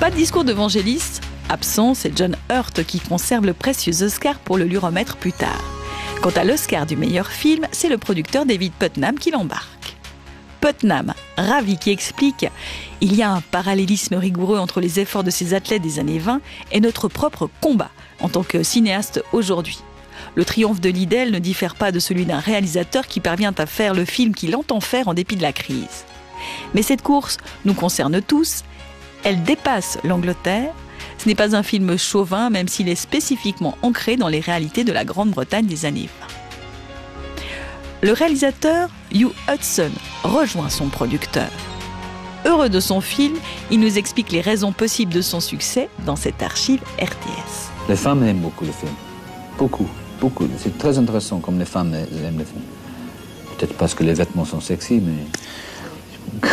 Pas de discours d'évangéliste, absent, c'est John Hurt qui conserve le précieux Oscar pour le lui remettre plus tard. Quant à l'Oscar du meilleur film, c'est le producteur David Puttnam qui l'embarque. Puttnam, ravi, qui explique « Il y a un parallélisme rigoureux entre les efforts de ces athlètes des années 20 et notre propre combat en tant que cinéaste aujourd'hui. Le triomphe de l'idéal ne diffère pas de celui d'un réalisateur qui parvient à faire le film qu'il entend faire en dépit de la crise. Mais cette course nous concerne tous, elle dépasse l'Angleterre. Ce n'est pas un film chauvin, même s'il est spécifiquement ancré dans les réalités de la Grande-Bretagne des années 20. » Le réalisateur Hugh Hudson rejoint son producteur. Heureux de son film, il nous explique les raisons possibles de son succès dans cette archive RTS. Les femmes aiment beaucoup le film. Beaucoup. C'est très intéressant comme les femmes aiment le film. Peut-être parce que les vêtements sont sexy, mais...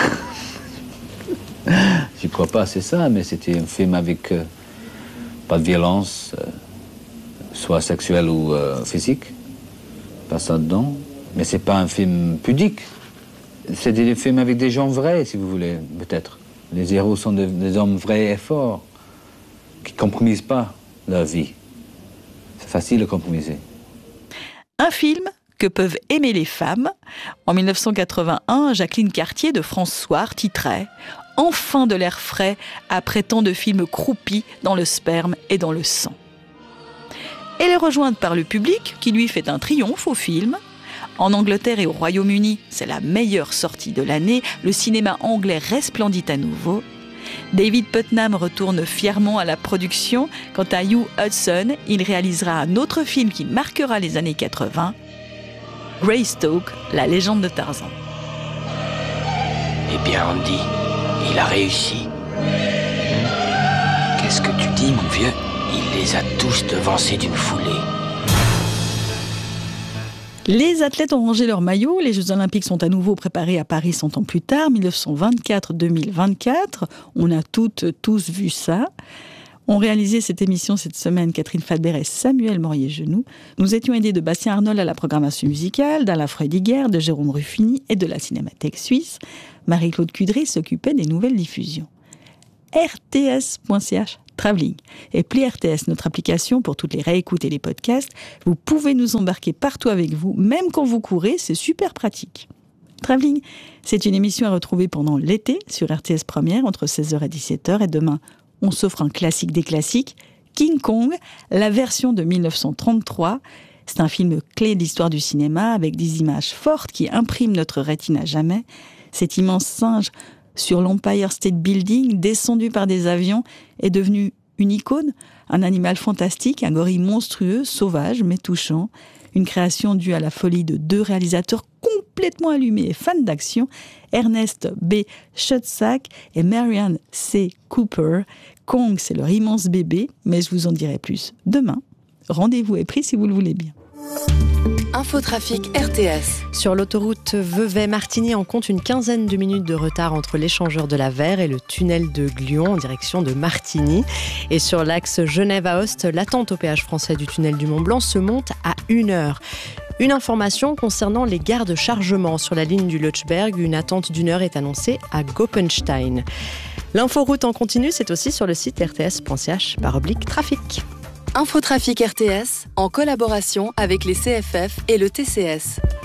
Je crois pas, c'est ça, mais c'était un film avec pas de violence, soit sexuelle ou physique. Pas ça dedans. Mais c'est pas un film pudique. C'est des films avec des gens vrais, si vous voulez, peut-être. Les héros sont des hommes vrais et forts, qui compromisent pas leur vie. C'est facile de compromiser. Un film que peuvent aimer les femmes. En 1981, Jacqueline Cartier de France Soir titrait « Enfin de l'air frais après tant de films croupis dans le sperme et dans le sang ». Elle est rejointe par le public qui lui fait un triomphe au film. En Angleterre et au Royaume-Uni, c'est la meilleure sortie de l'année. Le cinéma anglais resplendit à nouveau. David Puttnam retourne fièrement à la production. Quant à Hugh Hudson, il réalisera un autre film qui marquera les années 80, Greystoke, la légende de Tarzan. Eh bien, Andy, il a réussi. Qu'est-ce que tu dis, mon vieux? Il les a tous devancés d'une foulée. Les athlètes ont rangé leur maillot. Les Jeux Olympiques sont à nouveau préparés à Paris 100 ans plus tard, 1924-2024. On a tous vu ça. Ont réalisé cette émission cette semaine Catherine Falbert et Samuel Morier-Genoux. Nous étions aidés de Bastien Arnold à la programmation musicale, d'Alain Freudiger, de Jérôme Ruffini et de la Cinémathèque suisse. Marie-Claude Cudry s'occupait des nouvelles diffusions. rts.ch Travelling. Et Play RTS, notre application pour toutes les réécoutes et les podcasts. Vous pouvez nous embarquer partout avec vous, même quand vous courez, c'est super pratique. Travelling, c'est une émission à retrouver pendant l'été sur RTS Première entre 16h et 17h. Et demain, on s'offre un classique des classiques, King Kong, la version de 1933. C'est un film clé de l'histoire du cinéma avec des images fortes qui impriment notre rétine à jamais. Cet immense singe sur l'Empire State Building, descendu par des avions, est devenu une icône, un animal fantastique, un gorille monstrueux, sauvage mais touchant, une création due à la folie de deux réalisateurs complètement allumés et fans d'action, Ernest B. Schoedsack et Marianne C. Cooper. Kong, c'est leur immense bébé, mais je vous en dirai plus demain. Rendez-vous est pris si vous le voulez bien. Infotrafic RTS. Sur l'autoroute Vevey-Martigny, on compte une quinzaine de minutes de retard entre l'échangeur de la Verre et le tunnel de Glion en direction de Martigny. Et sur l'axe Genève-Aoste, l'attente au péage français du tunnel du Mont-Blanc se monte à 1 heure. Une information concernant les gares de chargement sur la ligne du Lötschberg. Une attente d'1 heure est annoncée à Goppenstein. L'inforoute en continu, c'est aussi sur le site rts.ch/trafic. Infotrafic RTS, en collaboration avec les CFF et le TCS.